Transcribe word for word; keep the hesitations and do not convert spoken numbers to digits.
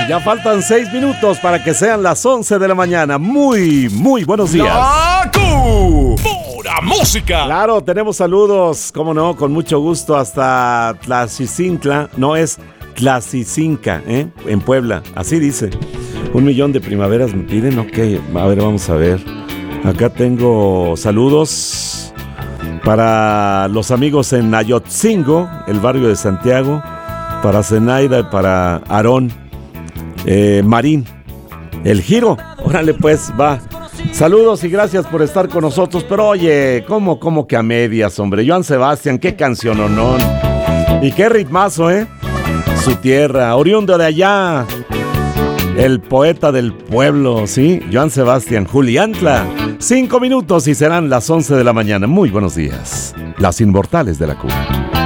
Ya faltan seis minutos para que sean las once de la mañana. Muy, muy buenos días. ¡Naku! ¡Pura música! Claro, tenemos saludos, cómo no, con mucho gusto hasta Tlaxicintla. No, es Tlaxicinca, ¿eh? En Puebla, así dice. Un millón de primaveras me piden, ok. A ver, vamos a ver. Acá tengo saludos para los amigos en Ayotzingo, el barrio de Santiago. Para Zenaida y para Aarón. Eh, Marín, el giro, órale pues, va. Saludos y gracias por estar con nosotros. Pero oye, ¿cómo, cómo que a medias, hombre? Joan Sebastián, qué canciononón. Y qué ritmazo, ¿eh? Su tierra, oriundo de allá. El poeta del pueblo, ¿sí? Joan Sebastián, Juliantla. Cinco minutos y serán las once de la mañana. Muy buenos días. Las inmortales de la Cuba.